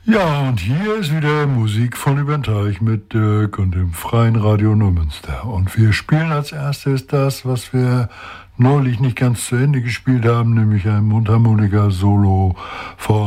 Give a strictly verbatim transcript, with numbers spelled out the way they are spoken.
Ja, und hier ist wieder Musik von über den Teich mit Dirk und dem Freien Radio Neumünster. Und wir spielen als erstes das, was wir neulich nicht ganz zu Ende gespielt haben, nämlich ein Mundharmonika-Solo von